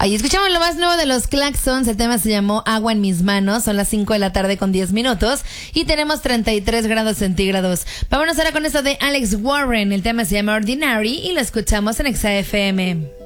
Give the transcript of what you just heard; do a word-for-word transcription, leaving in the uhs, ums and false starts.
Y escuchamos lo más nuevo de los Claxons. El tema se llamó Agua en mis manos. Son las cinco de la tarde con diez minutos y tenemos treinta y tres grados centígrados. Vámonos ahora con esto de Alex Warren. El tema se llama Ordinary y lo escuchamos en Exa F M.